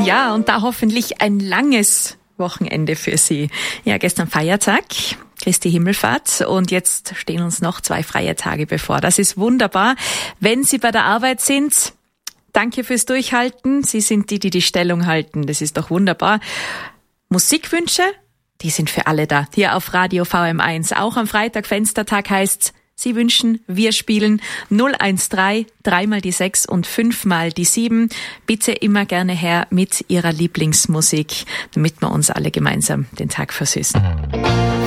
Ja, und da hoffentlich ein langes Wochenende für Sie. Ja, gestern Feiertag, Christi Himmelfahrt, und jetzt stehen uns noch 2 freie Tage bevor. Das ist wunderbar. Wenn Sie bei der Arbeit sind, danke fürs Durchhalten. Sie sind die, die die Stellung halten. Das ist doch wunderbar. Musikwünsche, die sind für alle da. Hier auf Radio VM1. Auch am Freitag Fenstertag heißt's, Sie wünschen, wir spielen 013, 3 mal die 6 und 5 mal die 7. Bitte immer gerne her mit Ihrer Lieblingsmusik, damit wir uns alle gemeinsam den Tag versüßen.